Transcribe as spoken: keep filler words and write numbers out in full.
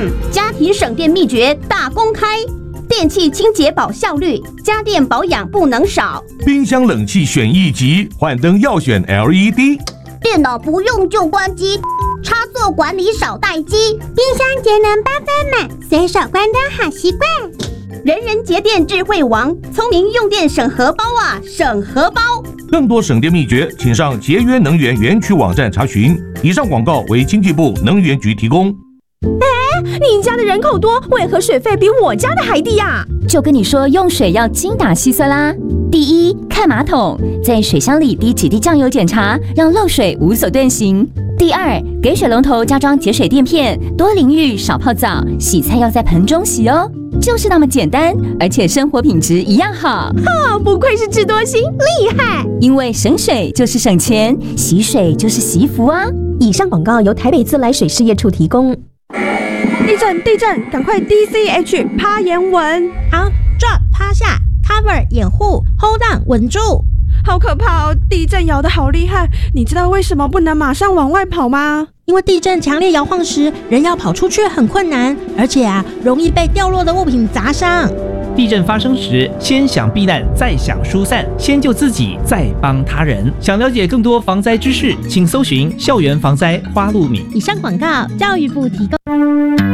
嗯，家庭省电秘诀大公开。电器清洁保效率，家电保养不能少。 冰箱冷气选一级，换灯要选 L E D。 电脑不用就关机，插座管理少待机。 冰箱节能八分满，随手关灯好习惯。 人人节电智慧王，聪明用电省荷包啊，省荷包。 更多省电秘诀，请上节约能源园区网站查询。以上广告为经济部能源局提供。 你家的人口多，为何水费比我家的还低呀？ 就跟你说用水要精打细算啦。第一，看马桶，在水箱里滴几滴酱油检查，让漏水无所遁形。第二，给水龙头加装节水垫片，多淋浴少泡澡，洗菜要在盆中洗哦。就是那么简单，而且生活品质一样好。 哈，不愧是智多星，厉害！ 因为省水就是省钱，洗水就是惜福啊。 以上广告由台北自来水事业处提供。地震！地震！赶快 D C H 趴岩稳。 好 ，drop 趴下 ，cover 掩护 ，hold on 稳住。 好可怕哦！地震摇得好厉害，你知道为什么不能马上往外跑吗？ 因为地震强烈摇晃时，人要跑出去很困难，而且啊，容易被掉落的物品砸伤。 地震发生时，先想避难，再想疏散，先救自己，再帮他人。想了解更多防灾知识，请搜寻校园防灾花露米。 以上广告，教育部提供。